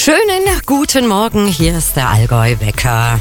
Schönen guten Morgen, hier ist der Allgäu-Wecker.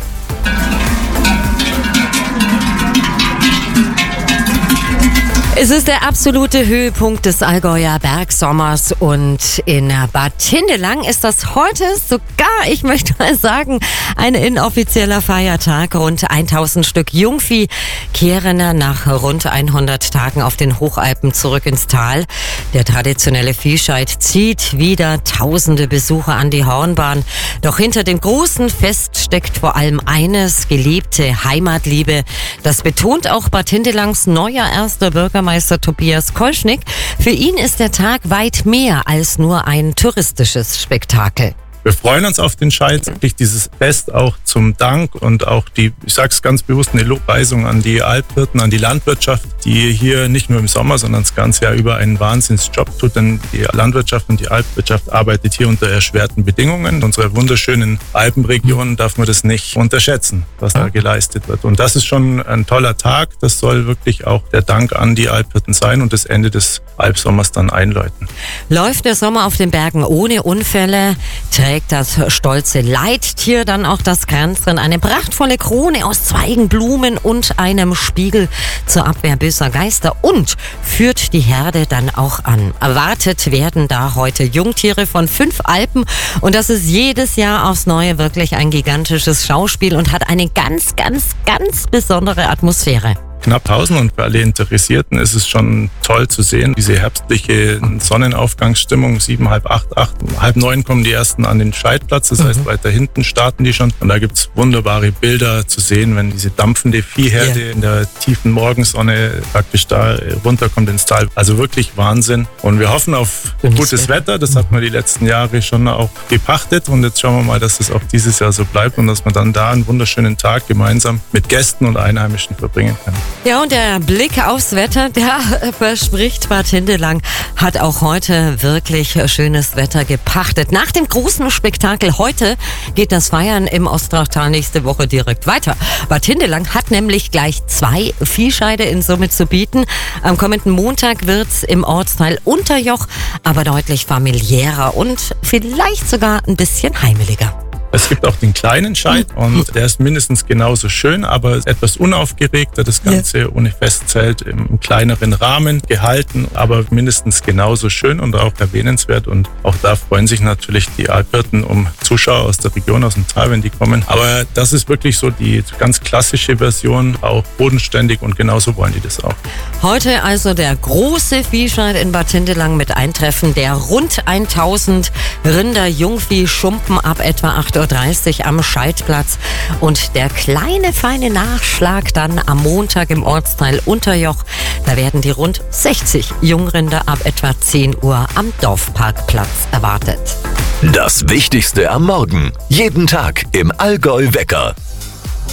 Es ist der absolute Höhepunkt des Allgäuer Bergsommers und in Bad Hindelang ist das heute sogar, ich möchte mal sagen, ein inoffizieller Feiertag. Rund 1000 Stück Jungvieh kehren nach rund 100 Tagen auf den Hochalpen zurück ins Tal. Der traditionelle Viehscheid zieht wieder tausende Besucher an die Hornbahn. Doch hinter dem großen Fest steckt vor allem eines: gelebte Heimatliebe. Das betont auch Bad Hindelangs neuer erster Bürgermeister Tobias Kolschnick. Für ihn ist der Tag weit mehr als nur ein touristisches Spektakel. Wir freuen uns auf den Scheid, wirklich dieses Fest auch zum Dank und auch die, ich sage es ganz bewusst, eine Lobpreisung an die Alpwirten, an die Landwirtschaft, die hier nicht nur im Sommer, sondern das ganze Jahr über einen Wahnsinnsjob tut, denn die Landwirtschaft und die Alpwirtschaft arbeitet hier unter erschwerten Bedingungen. In unserer wunderschönen Alpenregion darf man das nicht unterschätzen, was da geleistet wird. Und das ist schon ein toller Tag. Das soll wirklich auch der Dank an die Alpwirten sein und das Ende des Alpsommers dann einläuten. Läuft der Sommer auf den Bergen ohne Unfälle, trägt das stolze Leittier dann auch das Kränzchen, eine prachtvolle Krone aus Zweigen, Blumen und einem Spiegel zur Abwehr böser Geister und führt die Herde dann auch an. Erwartet werden da heute Jungtiere von 5 Alpen und das ist jedes Jahr aufs Neue wirklich ein gigantisches Schauspiel und hat eine ganz, ganz, ganz besondere Atmosphäre. Knapp 1000 und für alle Interessierten ist es schon toll zu sehen, diese herbstliche Sonnenaufgangsstimmung, 7, halb 8, 8, halb 9 kommen die ersten an den Scheidplatz, das heißt weiter hinten starten die schon und da gibt's wunderbare Bilder zu sehen, wenn diese dampfende Viehherde in der tiefen Morgensonne praktisch da runterkommt ins Tal. Also wirklich Wahnsinn und wir hoffen auf gutes Wetter, das hat man die letzten Jahre schon auch gepachtet und jetzt schauen wir mal, dass das auch dieses Jahr so bleibt und dass man dann da einen wunderschönen Tag gemeinsam mit Gästen und Einheimischen verbringen kann. Ja, und der Blick aufs Wetter, der verspricht, Bad Hindelang hat auch heute wirklich schönes Wetter gepachtet. Nach dem großen Spektakel heute geht das Feiern im Ostrachtal nächste Woche direkt weiter. Bad Hindelang hat nämlich gleich 2 Viehscheide in Summe zu bieten. Am kommenden Montag wird's im Ortsteil Unterjoch aber deutlich familiärer und vielleicht sogar ein bisschen heimeliger. Es gibt auch den kleinen Scheid und der ist mindestens genauso schön, aber etwas unaufgeregter. Das Ganze ohne Festzelt im kleineren Rahmen gehalten, aber mindestens genauso schön und auch erwähnenswert. Und auch da freuen sich natürlich die Alpwirten um Zuschauer aus der Region, aus dem Tal, wenn die kommen. Aber das ist wirklich so die ganz klassische Version, auch bodenständig und genauso wollen die das auch. Heute also der große Viehscheid in Bad Hindelang mit Eintreffen der rund 1000 Rinder, Jungvieh, Schumpen ab etwa 8:30 Uhr am Scheidplatz und der kleine feine Nachschlag dann am Montag im Ortsteil Unterjoch. Da werden die rund 60 Jungrinder ab etwa 10 Uhr am Dorfparkplatz erwartet. Das Wichtigste am Morgen. Jeden Tag im Allgäu-Wecker.